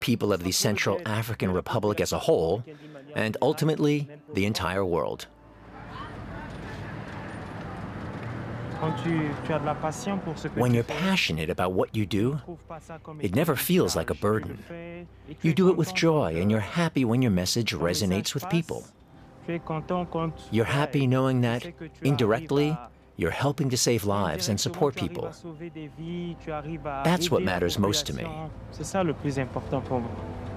people of the Central African Republic as a whole, and ultimately, the entire world. When you're passionate about what you do, it never feels like a burden. You do it with joy, and you're happy when your message resonates with people. You're happy knowing that, indirectly, you're helping to save lives and support people. That's what matters most to me.